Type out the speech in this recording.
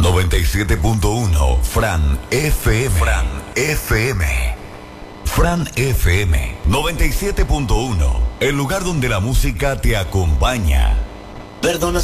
97.1 Fran FM. Fran FM. Fran FM 97.1. El lugar donde la música te acompaña. Perdona